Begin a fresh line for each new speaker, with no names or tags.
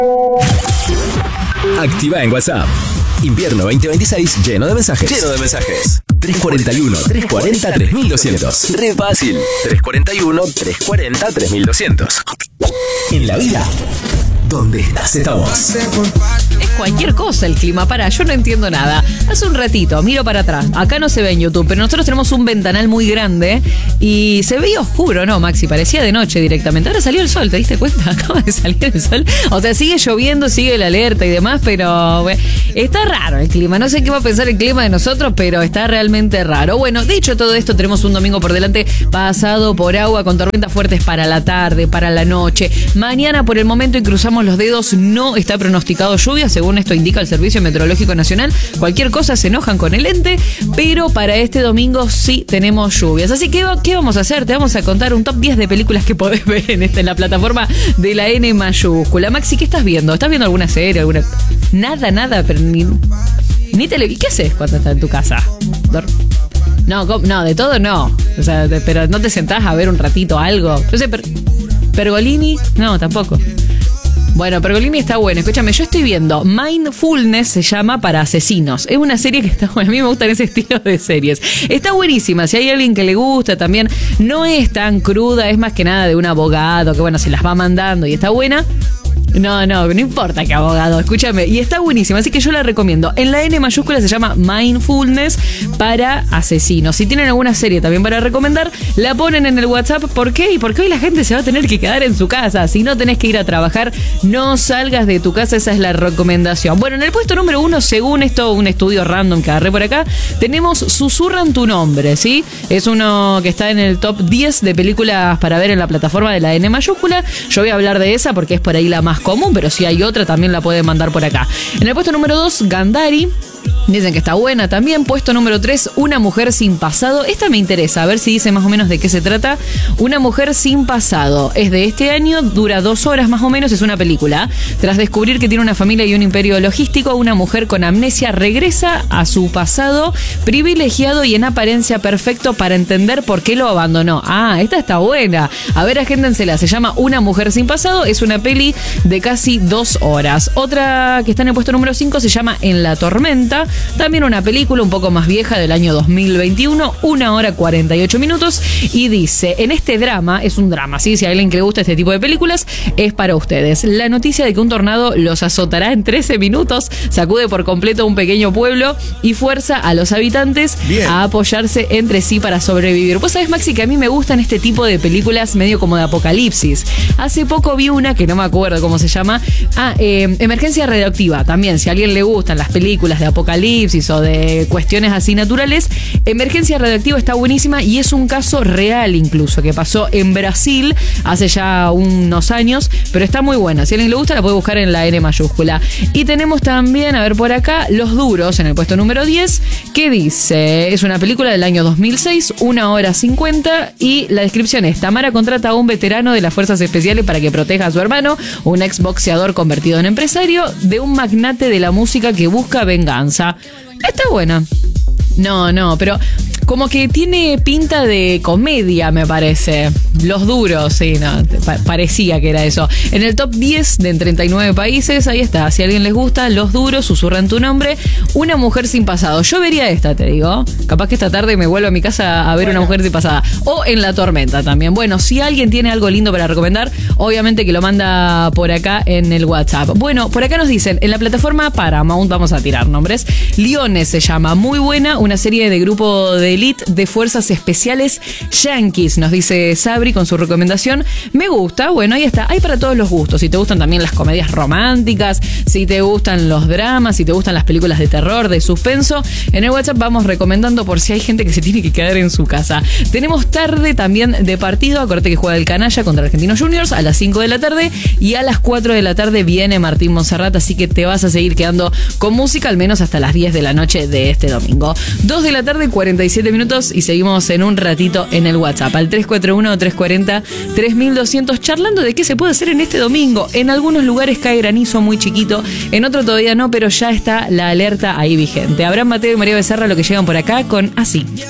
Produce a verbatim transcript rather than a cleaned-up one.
Activa en WhatsApp. Invierno veinte veintiséis lleno de mensajes. Lleno de mensajes. tres cuarenta y uno, tres cuarenta, tres mil doscientos. Re fácil. tres cuarenta y uno, tres cuarenta, tres mil doscientos. En la vida, donde estás, estamos.
Es cualquier cosa el clima, para, yo no entiendo nada. Hace un ratito, miro para atrás, acá no se ve en YouTube, pero nosotros tenemos un ventanal muy grande y se veía oscuro, ¿no, Maxi? Parecía de noche directamente. Ahora salió el sol, ¿te diste cuenta? Acaba de salir el sol. O sea, sigue lloviendo, sigue la alerta y demás, pero bueno, está raro el clima. No sé qué va a pensar el clima de nosotros, pero está realmente raro. Bueno, dicho todo esto, tenemos un domingo por delante pasado por agua con tormentas fuertes para la tarde, para la noche. Mañana, por el momento, y cruzamos los dedos, no está pronosticado lluvia, según esto indica el Servicio Meteorológico Nacional. Cualquier cosa se enojan con el ente, pero para este domingo sí tenemos lluvias. Así que, ¿qué vamos a hacer? Te vamos a contar un top diez de películas que podés ver en, esta, en la plataforma de la N mayúscula. Maxi, ¿qué estás viendo? ¿Estás viendo alguna serie? alguna Nada, nada, pero ni, ni televisión. ¿Qué haces cuando estás en tu casa? ¿Dor- No, no, de todo no. O sea, de, pero no te sentás a ver un ratito algo. No sé, per, Pergolini, no, tampoco. Bueno, Pergolini está bueno. Escúchame, yo estoy viendo Mindfulness, se llama, para asesinos. Es una serie que está buena. A mí me gustan ese estilo de series. Está buenísima. Si hay alguien que le gusta también, no es tan cruda, es más que nada de un abogado que, bueno, se las va mandando y está buena. No, no, no importa qué abogado, escúchame. Y está buenísima, así que yo la recomiendo. En la N mayúscula se llama Mindfulness para asesinos. Si tienen alguna serie también para recomendar, la ponen en el WhatsApp. ¿Por qué? Y porque hoy la gente se va a tener que quedar en su casa. Si no tenés que ir a trabajar, no salgas de tu casa. Esa es la recomendación. Bueno, en el puesto número uno, según esto, un estudio random que agarré por acá, tenemos Susurran tu nombre, ¿sí? Es uno que está en el top diez de películas para ver en la plataforma de la N mayúscula. Yo voy a hablar de esa porque es por ahí la más común, pero si hay otra también la pueden mandar por acá. En el puesto número dos, Gandari. Dicen que está buena también. Puesto número tres, Una mujer sin pasado. Esta me interesa, a ver si dice más o menos de qué se trata. Una mujer sin pasado. Es de este año, dura dos horas más o menos, es una película. Tras descubrir que tiene una familia y un imperio logístico, una mujer con amnesia regresa a su pasado privilegiado y en apariencia perfecto para entender por qué lo abandonó. Ah, esta está buena. A ver, agéndensela. Se llama Una mujer sin pasado. Es una peli de casi dos horas. Otra que está en el puesto número cinco se llama En la tormenta. También una película un poco más vieja del año dos mil veintiuno, una hora cuarenta y ocho minutos, y dice, en este drama, es un drama, ¿sí? Si a alguien que le gusta este tipo de películas, es para ustedes. La noticia de que un tornado los azotará en trece minutos, sacude por completo un pequeño pueblo y fuerza a los habitantes Bien. a apoyarse entre sí para sobrevivir. Vos sabés, Maxi, que a mí me gustan este tipo de películas medio como de apocalipsis. Hace poco vi una que no me acuerdo cómo se llama. Ah, eh, Emergencia Radioactiva. También, si a alguien le gustan las películas de apocalipsis o de cuestiones así naturales, Emergencia Radioactiva está buenísima y es un caso real incluso, que pasó en Brasil hace ya unos años, pero está muy buena. Si a alguien le gusta, la puede buscar en la N mayúscula. Y tenemos también, a ver por acá, Los Duros, en el puesto número diez, que dice, es una película del año dos mil seis, una hora cincuenta, y la descripción es, Tamara contrata a un veterano de las fuerzas especiales para que proteja a su hermano, un exboxeador convertido en empresario, de un magnate de la música que busca venganza. Está buena. No, no, pero como que tiene pinta de comedia, me parece. Los Duros, sí, no, pa- parecía que era eso. En el top diez de en treinta y nueve países, ahí está. Si a alguien les gusta, Los Duros, Susurran tu nombre, Una mujer sin pasado. Yo vería esta, te digo. Capaz que esta tarde me vuelvo a mi casa a ver bueno. Una mujer sin pasado. O En la tormenta también. Bueno, si alguien tiene algo lindo para recomendar, obviamente que lo manda por acá en el WhatsApp. Bueno, por acá nos dicen, en la plataforma Paramount, vamos a tirar nombres, Leones se llama, muy buena, una serie de grupo de elite de fuerzas especiales yankees, nos dice Sabri con su recomendación. Me gusta, bueno, ahí está, hay para todos los gustos. Si te gustan también las comedias románticas, si te gustan los dramas, si te gustan las películas de terror, de suspenso, en el WhatsApp vamos recomendando por si hay gente que se tiene que quedar en su casa. Tenemos tarde también de partido, acuérdate que juega el Canalla contra Argentinos Juniors a las cinco de la tarde y a las cuatro de la tarde viene Martín Monserrat, así que te vas a seguir quedando con música al menos hasta las diez de la noche de este domingo. dos de la tarde, cuarenta y siete minutos, y seguimos en un ratito en el WhatsApp al tres cuatro uno, tres cuatro cero, tres mil doscientos charlando de qué se puede hacer en este domingo. En algunos lugares cae granizo muy chiquito, en otro todavía no, pero ya está la alerta ahí vigente. Abraham Mateo y María Becerra lo que llegan por acá con Así.